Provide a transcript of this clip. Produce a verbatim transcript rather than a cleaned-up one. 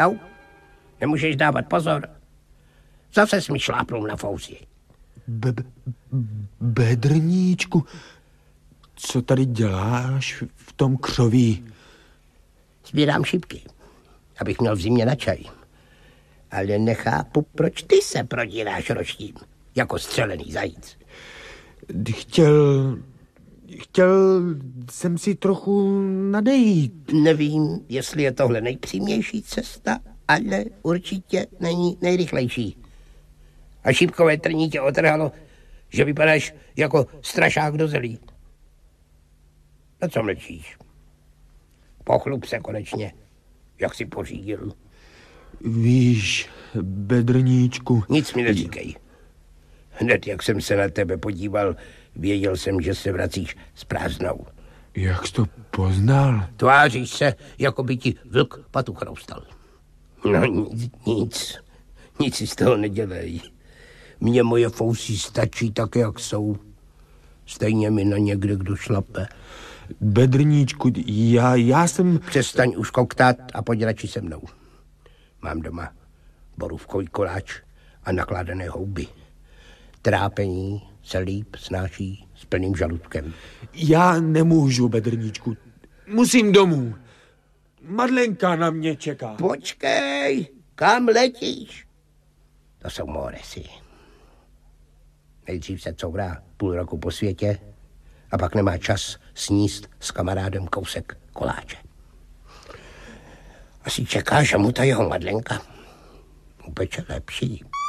Au, nemůžeš dávat pozor. Zase jsi mi šlápnul na fouzi. Be- bedrníčku, co tady děláš v tom křoví? Sbírám šipky, abych měl v zimě na čaj. Ale nechápu, proč ty se prodíráš roštím, jako střelený zajíc. Chtěl... Chtěl jsem si trochu nadejít. Nevím, jestli je tohle nejpřímější cesta, ale určitě není nejrychlejší. A šipkové trní tě otrhalo, že vypadáš jako strašák do zelí. Na co mlčíš? Pochlup se konečně, jak jsi pořídil. Víš, bedrníčku... Nic mi neříkej. Hned, jak jsem se na tebe podíval, věděl jsem, že se vracíš s prázdnou. Jak jsi to poznal? Tváříš se, jako by ti vlk patu chroustal. No nic, nic. Nic si z toho nedělej. Mně moje fousy stačí tak, jak jsou. Stejně mi na někde kdo šlape. Bedrníčku, já, já jsem... Přestaň už koktat a pojď radši se mnou. Mám doma borůvkový koláč a nakládané houby. Trápení se líp snáší s plným žaludkem. Já nemůžu, bedrníčku. Musím domů. Madlenka na mě čeká. Počkej, kam letíš? To jsou moresy. Nejdřív se courá půl roku po světě a pak nemá čas sníst s kamarádem kousek koláče. Asi čeká, že mu ta jeho Madlenka upeče lepší.